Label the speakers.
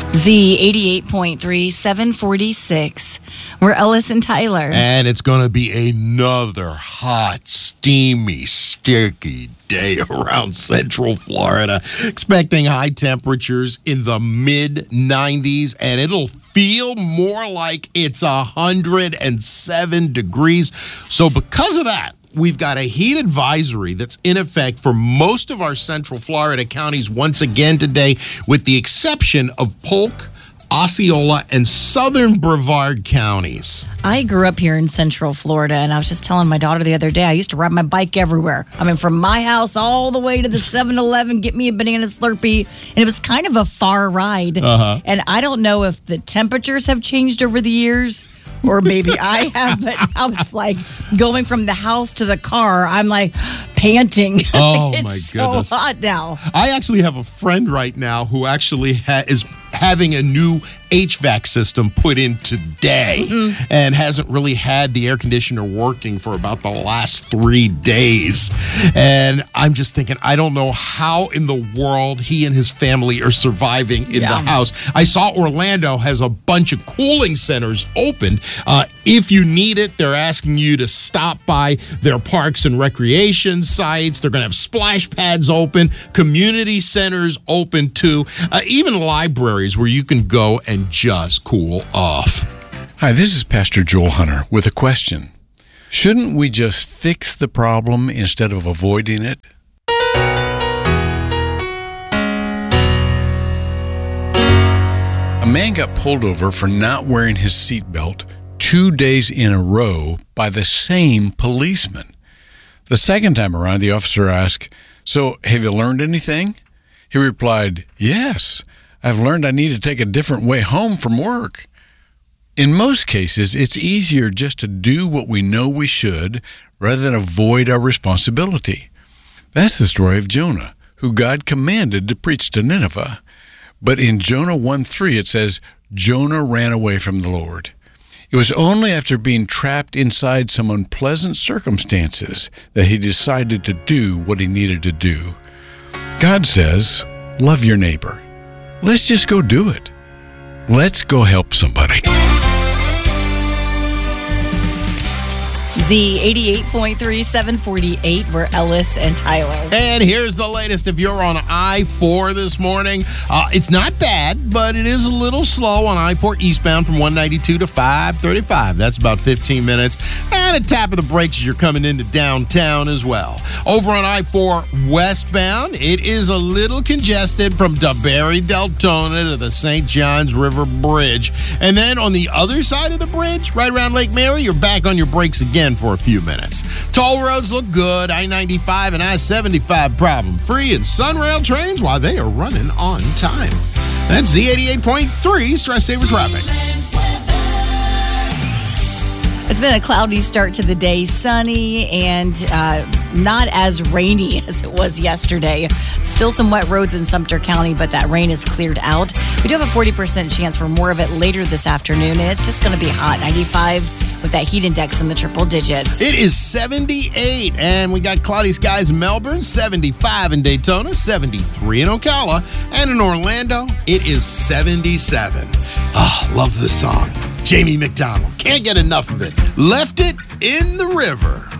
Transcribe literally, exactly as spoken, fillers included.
Speaker 1: Z eighty-eight point three, seven forty-six. We're Ellis and Tyler.
Speaker 2: And it's going to be another hot, steamy, sticky day around Central Florida. Expecting high temperatures in the mid nineties, and it'll feel more like it's one hundred seven degrees. So because of that, we've got a heat advisory that's in effect for most of our Central Florida counties once again today, with the exception of Polk, Osceola, and southern Brevard counties.
Speaker 1: I grew up here in Central Florida, and I was just telling my daughter the other day, I used to ride my bike everywhere. I mean, from my house all the way to the seven eleven, get me a banana Slurpee, and it was kind of a far ride.
Speaker 2: Uh-huh.
Speaker 1: And I don't know if the temperatures have changed over the years, or maybe I have, but now it's like going from the house to the car, I'm like panting.
Speaker 2: Oh,
Speaker 1: it's
Speaker 2: my
Speaker 1: so
Speaker 2: goodness.
Speaker 1: hot now.
Speaker 2: I actually have a friend right now who actually ha- is having a new H V A C system put in today, mm-hmm. and hasn't really had the air conditioner working for about the last three days. And I'm just thinking, I don't know how in the world he and his family are surviving in
Speaker 1: Yeah.
Speaker 2: the house. I saw Orlando has a bunch of cooling centers open. Uh, if you need it, they're asking you to stop by their parks and recreation sites. They're going to have splash pads open, community centers open too, uh, even libraries where you can go and just cool off.
Speaker 3: Hi, this is Pastor Joel Hunter with a question. Shouldn't we just fix the problem instead of avoiding it? A man got pulled over for not wearing his seatbelt two days in a row by the same policeman. The second time around, the officer asked, "So, have you learned anything?" He replied, "Yes. I've learned I need to take a different way home from work." In most cases, it's easier just to do what we know we should rather than avoid our responsibility. That's the story of Jonah, who God commanded to preach to Nineveh. But in Jonah one three, it says, Jonah ran away from the Lord. It was only after being trapped inside some unpleasant circumstances that he decided to do what he needed to do. God says, love your neighbor. Let's just go do it. Let's go help somebody.
Speaker 1: Z eighty-eight point three, seven forty-eight. We're Ellis and Tyler.
Speaker 2: And here's the latest. If you're on I four this morning, uh, it's not bad, but it is a little slow on I four eastbound from one ninety-two to five thirty-five. That's about fifteen minutes. And a tap of the brakes as you're coming into downtown as well. Over on I four westbound, it is a little congested from DeBerry Deltona to the Saint Johns River Bridge. And then on the other side of the bridge, right around Lake Mary, you're back on your brakes again for a few minutes. Toll roads look good. I ninety-five and I seventy-five problem-free, and Sunrail trains, while they are running on time. That's Z eighty-eight point three Stress Saver Traffic.
Speaker 1: It's been a cloudy start to the day, sunny and uh, not as rainy as it was yesterday. Still some wet roads in Sumter County, but that rain is cleared out. We do have a forty percent chance for more of it later this afternoon, and it's just going to be hot. ninety-five with that heat index in the triple digits.
Speaker 2: It is seventy-eight, and we got cloudy skies in Melbourne, seventy-five in Daytona, seventy-three in Ocala, and in Orlando, it is seventy-seven. Oh, love this song. Jamie McDonald. Can't get enough of it. Left it in the river.